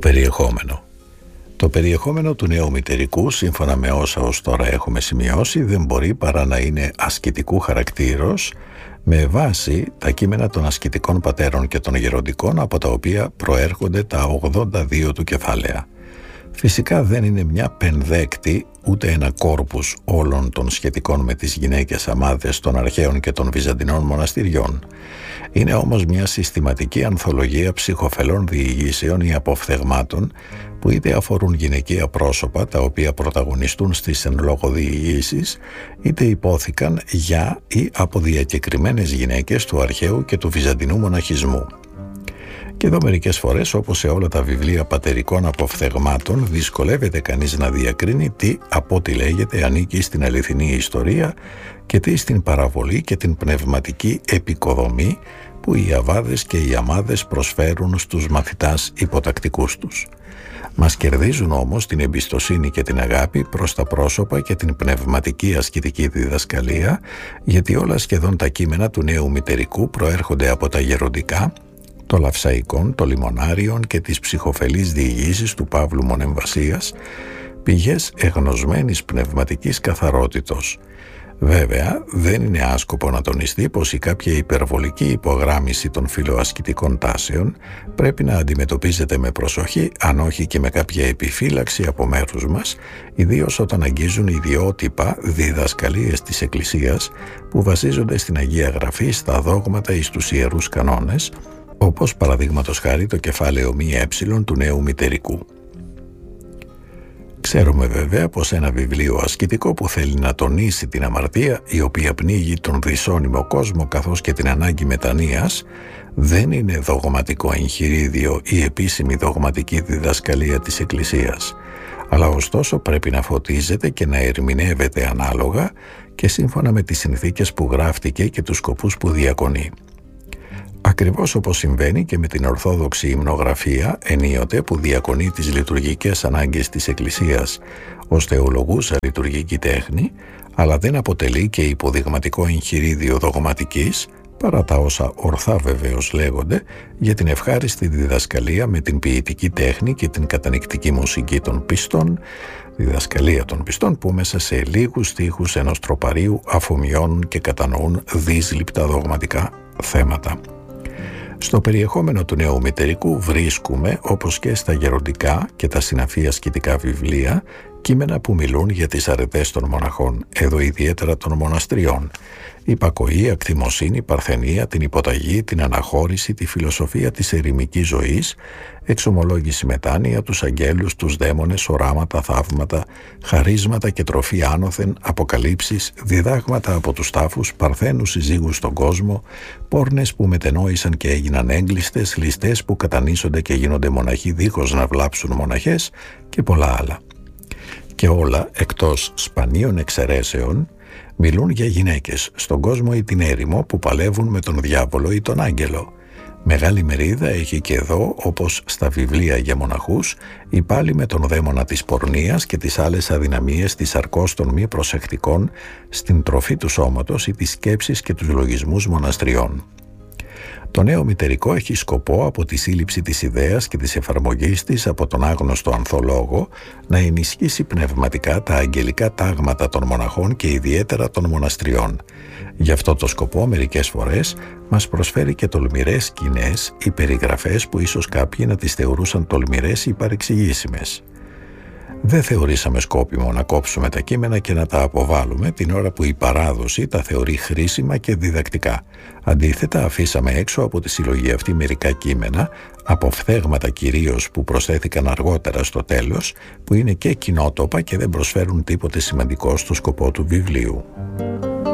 περιεχόμενο. Το περιεχόμενο του νέου μητερικού, σύμφωνα με όσα ως τώρα έχουμε σημειώσει, δεν μπορεί παρά να είναι ασκητικού χαρακτήρος, με βάση τα κείμενα των ασκητικών πατέρων και των γεροντικών, από τα οποία προέρχονται τα 82 του κεφάλαια. Φυσικά δεν είναι μια πενδέκτη ούτε ένα κόρπους όλων των σχετικών με τις γυναίκες αμάδες των αρχαίων και των βυζαντινών μοναστηριών. Είναι όμως μια συστηματική ανθολογία ψυχοφελών διηγήσεων ή αποφθεγμάτων που είτε αφορούν γυναικεία πρόσωπα τα οποία πρωταγωνιστούν στις εν λόγω διηγήσεις, είτε υπόθηκαν για ή από διακεκριμένες γυναίκες του αρχαίου και του βυζαντινού μοναχισμού. Και εδώ μερικές φορές, όπως σε όλα τα βιβλία πατερικών αποφθεγμάτων, δυσκολεύεται κανείς να διακρίνει τι από ό,τι λέγεται ανήκει στην αληθινή ιστορία και τι στην παραβολή και την πνευματική επικοδομή που οι αβάδες και οι αμάδες προσφέρουν στους μαθητάς υποτακτικούς τους. Μας κερδίζουν όμως την εμπιστοσύνη και την αγάπη προς τα πρόσωπα και την πνευματική ασκητική διδασκαλία, γιατί όλα σχεδόν τα κείμενα του νέου μητερικού προέρχονται από τα γεροντικά, των Λαυσαϊκών, των Λιμονάριων και τις ψυχοφελείς διηγήσεις του Παύλου Μονεμβασίας, πηγές εγνωσμένης πνευματικής καθαρότητος. Βέβαια, δεν είναι άσκοπο να τονιστεί πως η κάποια υπερβολική υπογράμμιση των φιλοασκητικών τάσεων πρέπει να αντιμετωπίζεται με προσοχή, αν όχι και με κάποια επιφύλαξη από μέρους μας, ιδίως όταν αγγίζουν ιδιότυπα διδασκαλίες της Εκκλησίας που βασίζονται στην Αγία Γραφή, στα δόγματα ή στους ιερούς κανόνες, όπως παραδείγματος χάρη το κεφάλαιο ΜΕ του νέου μητερικού. Ξέρουμε βέβαια πως ένα βιβλίο ασκητικό που θέλει να τονίσει την αμαρτία, η οποία πνίγει τον δυσώνυμο κόσμο καθώς και την ανάγκη μετανοίας, δεν είναι δογματικό εγχειρίδιο ή επίσημη δογματική διδασκαλία της Εκκλησίας, αλλά ωστόσο πρέπει να φωτίζεται και να ερμηνεύεται ανάλογα και σύμφωνα με τις συνθήκες που γράφτηκε και τους σκοπούς που διακονεί. Ακριβώς όπως συμβαίνει και με την Ορθόδοξη υμνογραφία ενίοτε που διακονεί τις λειτουργικές ανάγκες της Εκκλησίας ως θεολογούσα λειτουργική τέχνη, αλλά δεν αποτελεί και υποδειγματικό εγχειρίδιο δογματικής, παρά τα όσα ορθά βεβαίως λέγονται, για την ευχάριστη διδασκαλία με την ποιητική τέχνη και την κατανυκτική μουσική των πιστών, διδασκαλία των πιστών που μέσα σε λίγους στίχους ενός τροπαρίου αφομοιώνουν και κατανοούν δύσληπτα δογματικά θέματα. Στο περιεχόμενο του νέου μητερικού βρίσκουμε, όπως και στα γεροντικά και τα συναφή ασκητικά βιβλία, κείμενα που μιλούν για τις αρετές των μοναχών, εδώ ιδιαίτερα των μοναστριών, υπακοή, ακτιμοσύνη, παρθενία, την υποταγή, την αναχώρηση, τη φιλοσοφία της ερημικής ζωής, εξομολόγηση μετάνοια, τους αγγέλους, τους δαίμονες, οράματα, θαύματα, χαρίσματα και τροφή άνωθεν, αποκαλύψεις, διδάγματα από τους τάφους, παρθένους συζύγους στον κόσμο, πόρνες που μετενόησαν και έγιναν έγκλειστες, ληστές που κατανήσονται και γίνονται μοναχοί δίχως να βλάψουν μοναχές και πολλά άλλα. Και όλα, εκτός σπανίων εξαιρέσεων, μιλούν για γυναίκες στον κόσμο ή την έρημο που παλεύουν με τον διάβολο ή τον άγγελο. Μεγάλη μερίδα έχει και εδώ, όπως στα βιβλία για μοναχούς, η πάλι με τον δαίμονα της πορνείας και τις άλλες αδυναμίες της σαρκός των μη προσεκτικών στην τροφή του σώματος ή τις σκέψεις και τους λογισμούς μοναστριών. Το νέο μητερικό έχει σκοπό από τη σύλληψη της ιδέας και της εφαρμογής της από τον άγνωστο ανθολόγο να ενισχύσει πνευματικά τα αγγελικά τάγματα των μοναχών και ιδιαίτερα των μοναστριών. Γι' αυτό το σκοπό μερικές φορές μας προσφέρει και τολμηρές σκηνές ή περιγραφές που ίσως κάποιοι να τις θεωρούσαν τολμηρές ή παρεξηγήσιμες. Δεν θεωρήσαμε σκόπιμο να κόψουμε τα κείμενα και να τα αποβάλουμε την ώρα που η παράδοση τα θεωρεί χρήσιμα και διδακτικά. Αντίθετα, αφήσαμε έξω από τη συλλογή αυτή μερικά κείμενα, αποφθέγματα κυρίως που προσθέθηκαν αργότερα στο τέλος, που είναι και κοινότοπα και δεν προσφέρουν τίποτε σημαντικό στο σκοπό του βιβλίου.